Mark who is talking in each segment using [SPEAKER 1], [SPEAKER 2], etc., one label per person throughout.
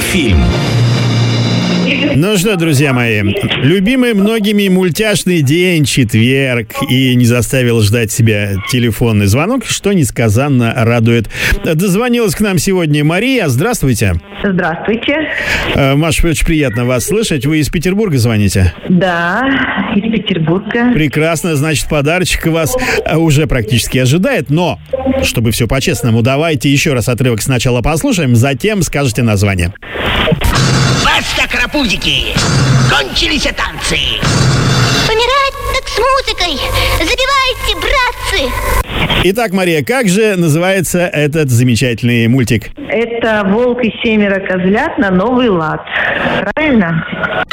[SPEAKER 1] фильм.
[SPEAKER 2] Ну что, друзья мои, любимый многими мультяшный день, четверг, и не заставил ждать себя телефонный звонок, что несказанно радует. Дозвонилась к нам сегодня Мария. Здравствуйте.
[SPEAKER 3] Здравствуйте.
[SPEAKER 2] Маша, очень приятно вас слышать. Вы из Петербурга звоните?
[SPEAKER 3] Да, из Петербурга.
[SPEAKER 2] Прекрасно, значит, подарочек вас уже практически ожидает, но, чтобы все по-честному, давайте еще раз отрывок сначала послушаем, затем скажете название.
[SPEAKER 4] Баста, карапузики! Кончились танцы!
[SPEAKER 5] Помирать так с музыкой! Забивайте, братцы!
[SPEAKER 2] Итак, Мария, как же называется этот замечательный мультик?
[SPEAKER 3] Это «Волк и семеро козлят» на новый лад. Правильно?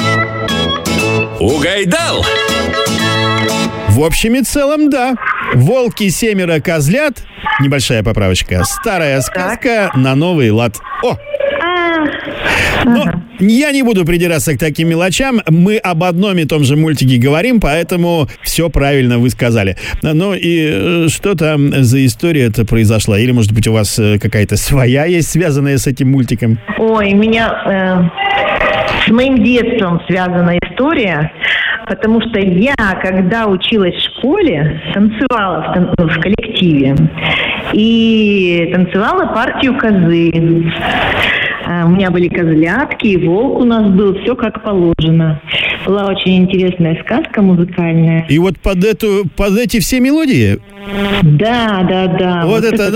[SPEAKER 1] Угайдал!
[SPEAKER 2] В общем и целом, да. «Волк и семеро козлят», небольшая поправочка, старая сказка на новый лад. О! Но я не буду придираться к таким мелочам. Мы об одном и том же мультике говорим, поэтому все правильно вы сказали. Ну и что там за история-то произошла? Или, может быть, у вас какая-то своя есть, связанная с этим мультиком?
[SPEAKER 3] Ой, у меня с моим детством связана история, потому что я, когда училась в школе, танцевала в коллективе и танцевала партию козы. У меня были козлятки, и волк у нас был, все как положено. Была очень интересная сказка музыкальная.
[SPEAKER 2] И вот под эти все мелодии?
[SPEAKER 3] Да.
[SPEAKER 2] Вот это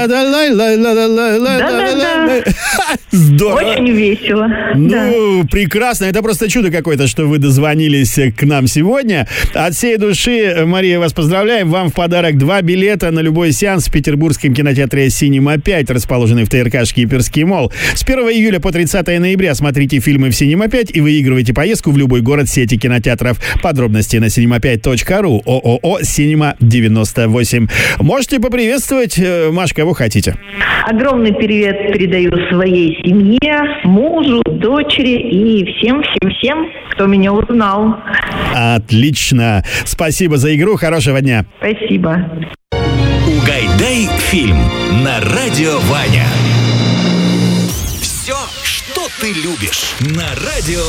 [SPEAKER 2] здорово.
[SPEAKER 3] Очень весело.
[SPEAKER 2] Ну, прекрасно. Это просто чудо какое-то, что вы дозвонились к нам сегодня. От всей души, Мария, вас поздравляем. Вам в подарок 2 билета на любой сеанс в петербургском кинотеатре «Синема 5», расположенный в ТРК «Шкиперский молл». С 1 июля по 30 ноября смотрите фильмы в «Синема 5» и выигрывайте поездку в любой город сети кинотеатров. Подробности на cinema5.ru. ООО «Синема 98». Можете поприветствовать, Маш, кого хотите.
[SPEAKER 3] Огромный привет передаю своей семье, мужу, дочери и всем, кто меня узнал.
[SPEAKER 2] Отлично. Спасибо за игру. Хорошего дня.
[SPEAKER 3] Спасибо.
[SPEAKER 1] Угайдай фильм на радио Ваня. Все, что ты любишь на радио